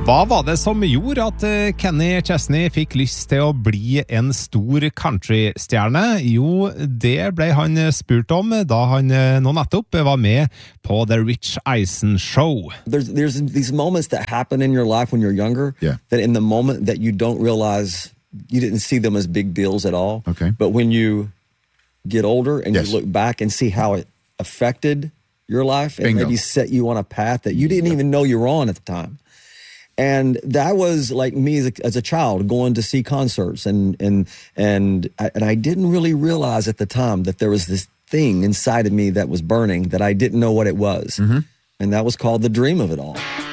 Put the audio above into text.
Hva var det som gjorde at Kenny Chesney fikk lyst til å bli en stor countrystjerne? Jo, det ble han spurt om da han nå nettopp var med på The Rich Eisen Show. There's these moments that happen in your life when you're younger, that in the moment that you don't realize, you didn't see them as big deals at all. Okay. But when you get older and you look back and see how it affected your life and maybe set you on a path that you didn't even know you were on at the time. And that was like me as a child going to see concerts and I didn't really realize at the time that there was this thing inside of me that was burning that I didn't know what it was. And that was called the dream of it all.